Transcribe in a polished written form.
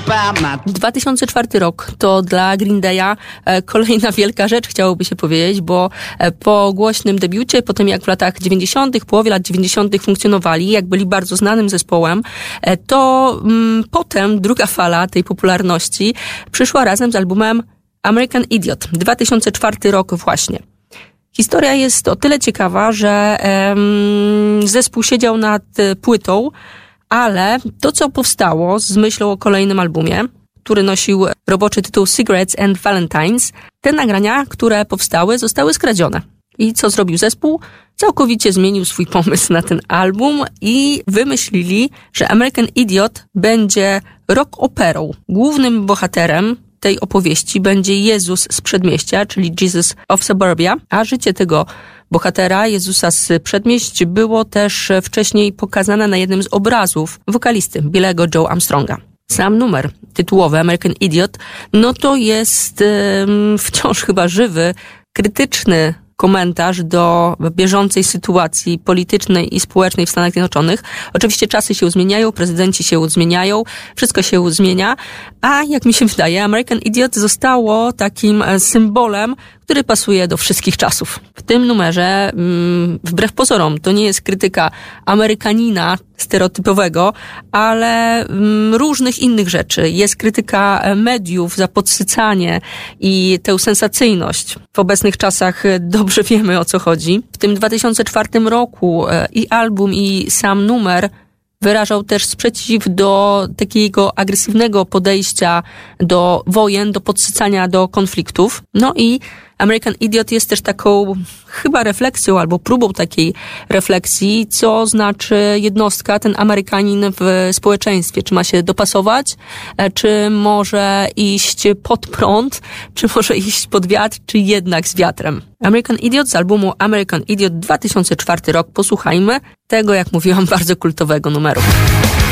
about my... 2004 rok to dla Green Day'a kolejna wielka rzecz, chciałoby się powiedzieć, bo po głośnym debiucie, po tym jak w latach 90., połowie lat 90. funkcjonowali, jak byli bardzo znanym zespołem, to potem druga fala tej popularności przyszła razem z albumem American Idiot. 2004 rok właśnie. Historia jest o tyle ciekawa, że zespół siedział nad płytą, ale to, co powstało z myślą o kolejnym albumie, który nosił roboczy tytuł Cigarettes and Valentines, te nagrania, które powstały, zostały skradzione. I co zrobił zespół? Całkowicie zmienił swój pomysł na ten album i wymyślili, że American Idiot będzie rock operą. Głównym bohaterem tej opowieści będzie Jezus z Przedmieścia, czyli Jesus of Suburbia, a życie tego bohatera, Jezusa z Przedmieść, było też wcześniej pokazane na jednym z obrazów wokalisty Billego Joe Armstronga. Sam numer tytułowy American Idiot, no to jest wciąż chyba żywy, krytyczny komentarz do bieżącej sytuacji politycznej i społecznej w Stanach Zjednoczonych. Oczywiście czasy się zmieniają, prezydenci się zmieniają, wszystko się zmienia, a jak mi się wydaje, American Idiot zostało takim symbolem, który pasuje do wszystkich czasów. W tym numerze, wbrew pozorom, to nie jest krytyka Amerykanina stereotypowego, ale różnych innych rzeczy. Jest krytyka mediów za podsycanie i tę sensacyjność. W obecnych czasach dobrze wiemy, o co chodzi. W tym 2004 roku i album, i sam numer wyrażał też sprzeciw do takiego agresywnego podejścia do wojen, do podsycania, do konfliktów. No i American Idiot jest też taką chyba refleksją albo próbą takiej refleksji, co znaczy jednostka, ten Amerykanin w społeczeństwie. Czy ma się dopasować, czy może iść pod prąd, czy może iść pod wiatr, czy jednak z wiatrem. American Idiot z albumu American Idiot 2004 rok. Posłuchajmy tego, jak mówiłam, bardzo kultowego numeru.